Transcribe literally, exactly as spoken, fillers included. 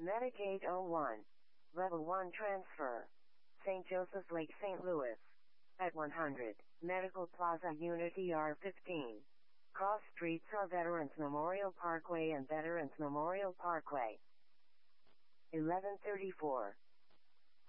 Medicaid oh one. Level one transfer. Saint Joseph's Lake, Saint Louis. At one hundred. Medical Plaza Unit E R fifteen. Cross streets are Veterans Memorial Parkway and Veterans Memorial Parkway. eleven thirty-four.